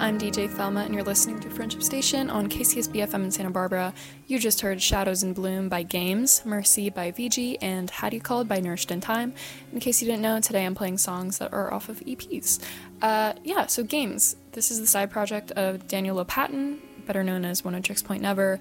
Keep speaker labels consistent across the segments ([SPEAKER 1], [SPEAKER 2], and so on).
[SPEAKER 1] I'm DJ Thelma, and you're listening to Friendship Station on KCSB FM in Santa Barbara. You just heard Shadows in Bloom by Games, Mercy by VG, and Had You Called by Nourished in Time. In case you didn't know, today I'm playing songs that are off of EPs. So Games. This is the side project of Daniel Lopatin, better known as One Tricks Point Never.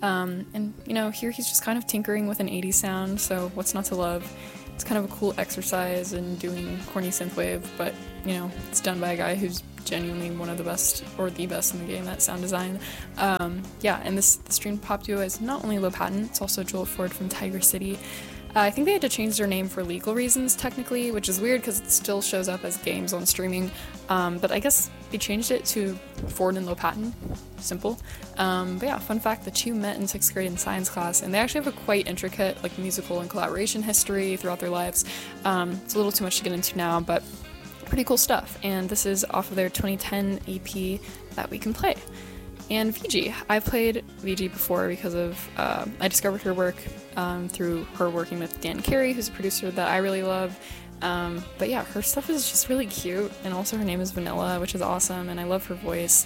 [SPEAKER 1] Here he's just kind of tinkering with an 80s sound, so what's not to love? It's kind of a cool exercise in doing corny synthwave, but, it's done by a guy who's genuinely one of the best, or the best in the game at sound design. And the stream pop duo is not only Lopatin, it's also Joel Ford from Tiger City. I think they had to change their name for legal reasons, technically, which is weird because it still shows up as Games on streaming. But I guess they changed it to Ford and Lopatin. Simple. Fun fact, the two met in 6th grade in science class, and they actually have a quite intricate musical and collaboration history throughout their lives. It's a little too much to get into now, but pretty cool stuff. And this is off of their 2010 EP that we can play. And VG. I've played VG before because of, I discovered her work through her working with Dan Carey, who's a producer that I really love. Her stuff is just really cute, and also her name is Vanilla, which is awesome, and I love her voice.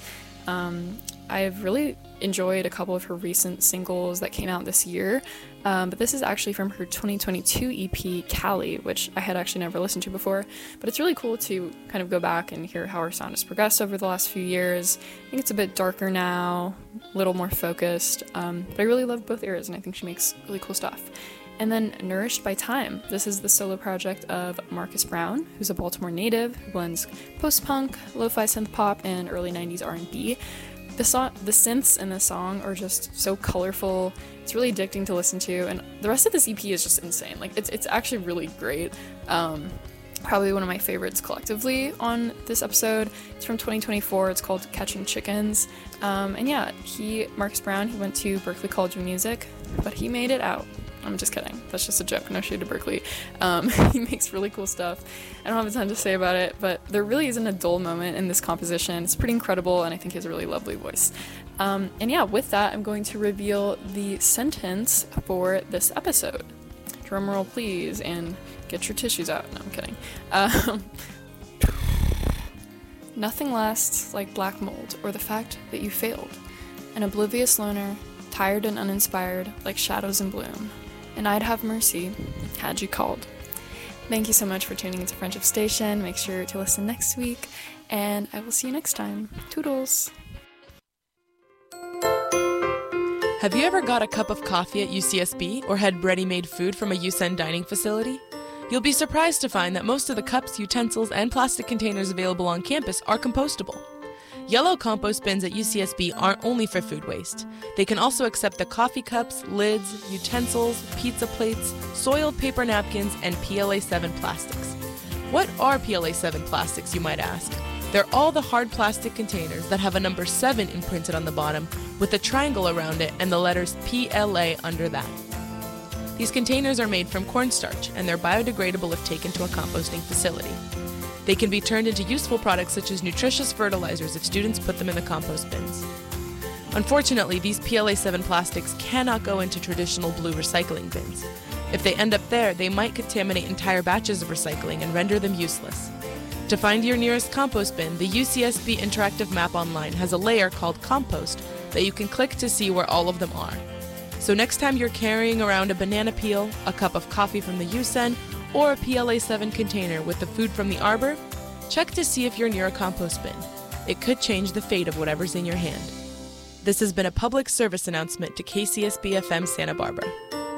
[SPEAKER 1] I've really enjoyed a couple of her recent singles that came out this year, but this is actually from her 2022 EP, Cali, which I had actually never listened to before, but it's really cool to kind of go back and hear how her sound has progressed over the last few years. I think it's a bit darker now, a little more focused, but I really love both eras, and I think she makes really cool stuff. And then Nourished by Time. This is the solo project of Marcus Brown, who's a Baltimore native who blends post-punk, lo-fi synth pop, and early 90s R&B. The synths in this song are just so colorful. It's really addicting to listen to, and the rest of this EP is just insane. It's actually really great. Probably one of my favorites collectively on this episode. It's from 2024. It's called Catching Chickens. Marcus Brown, he went to Berklee College of Music, but he made it out. I'm just kidding. That's just a joke. No shade to Berklee. He makes really cool stuff. I don't have a ton to say about it, but there really isn't a dull moment in this composition. It's pretty incredible, and I think he has a really lovely voice. With that, I'm going to reveal the sentence for this episode. Drum roll, please, and get your tissues out. No, I'm kidding. Nothing lasts like black mold, or the fact that you failed. An oblivious loner, tired and uninspired, like shadows in bloom. And I'd have mercy had you called. Thank you so much for tuning into Friendship Station. Make sure to listen next week, and I will see you next time. Toodles!
[SPEAKER 2] Have you ever got a cup of coffee at UCSB or had ready-made food from a USEN dining facility? You'll be surprised to find that most of the cups, utensils, and plastic containers available on campus are compostable. Yellow compost bins at UCSB aren't only for food waste. They can also accept the coffee cups, lids, utensils, pizza plates, soiled paper napkins, and PLA7 plastics. What are PLA7 plastics, you might ask? They're all the hard plastic containers that have a number 7 imprinted on the bottom with a triangle around it and the letters PLA under that. These containers are made from cornstarch, and they're biodegradable if taken to a composting facility. They can be turned into useful products such as nutritious fertilizers if students put them in the compost bins. Unfortunately, these PLA7 plastics cannot go into traditional blue recycling bins. If they end up there, they might contaminate entire batches of recycling and render them useless. To find your nearest compost bin, the UCSB Interactive Map Online has a layer called Compost that you can click to see where all of them are. So next time you're carrying around a banana peel, a cup of coffee from the USEN, or a PLA7 container with the food from the arbor, check to see if you're near a compost bin. It could change the fate of whatever's in your hand. This has been a public service announcement to KCSB FM Santa Barbara.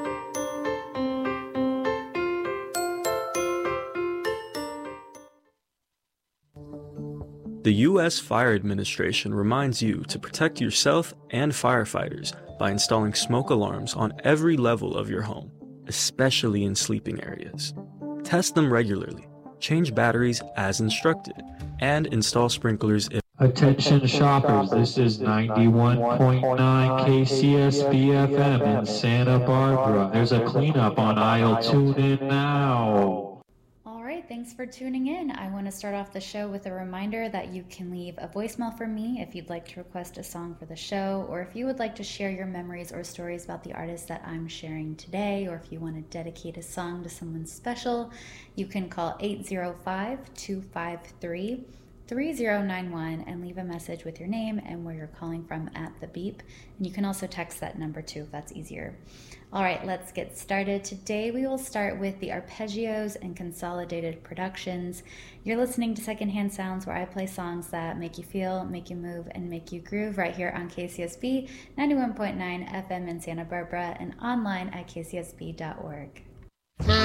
[SPEAKER 3] The U.S. Fire Administration reminds you to protect yourself and firefighters by installing smoke alarms on every level of your home, especially in sleeping areas. Test them regularly, change batteries as instructed, and install sprinklers if...
[SPEAKER 4] Attention shoppers, this is 91.9 KCSB FM in Santa Barbara. There's a cleanup on aisle. Tune in now.
[SPEAKER 5] All right, thanks for tuning in. I want to start off the show with a reminder that you can leave a voicemail for me if you'd like to request a song for the show, or if you would like to share your memories or stories about the artist that I'm sharing today, or if you want to dedicate a song to someone special, you can call 805-253 3091 and leave a message with your name and where you're calling from at the beep. And you can also text that number too if that's easier. All right, let's get started. Today we will start with the arpeggios and consolidated productions. You're listening to Secondhand Sounds, where I play songs that make you feel, make you move, and make you groove right here on KCSB 91.9 FM in Santa Barbara and online at kcsb.org.